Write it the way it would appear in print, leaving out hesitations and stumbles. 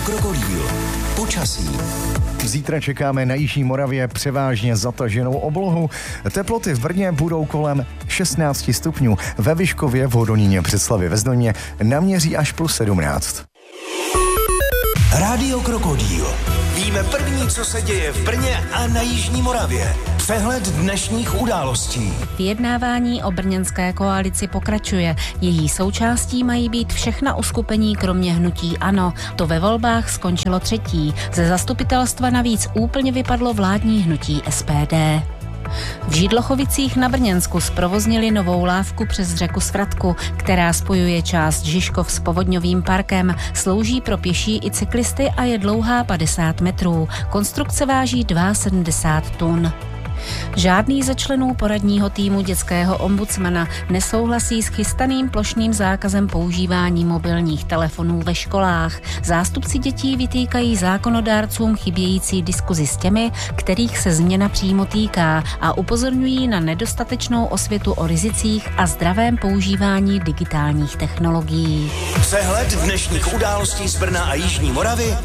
Krokodýl. Počasí. Zítra čekáme na jižní Moravě převážně zataženou oblohu. Teploty v Brně budou kolem 16 stupňů. Ve Vyškově, v Hodoníně, Břeclavi, ve Znojmě naměří až plus 17. Rádio Krokodýl. Víme první, co se děje v Brně a na jižní Moravě. Přehled dnešních událostí. Vyjednávání o brněnské koalici pokračuje. Její součástí mají být všechna uskupení kromě hnutí ANO. To ve volbách skončilo třetí. Ze zastupitelstva navíc úplně vypadlo vládní hnutí SPD. V Židlochovicích na Brněnsku zprovoznili novou lávku přes řeku Svratku, která spojuje část Žižkov s povodňovým parkem, slouží pro pěší i cyklisty a je dlouhá 50 metrů. Konstrukce váží 72 tun. Žádný ze členů poradního týmu dětského ombudsmana nesouhlasí s chystaným plošným zákazem používání mobilních telefonů ve školách. Zástupci dětí vytýkají zákonodárcům chybějící diskuzi s těmi, kterých se změna přímo týká, a upozorňují na nedostatečnou osvětu o rizicích a zdravém používání digitálních technologií. Přehled dnešních událostí z Brna a jižní Moravy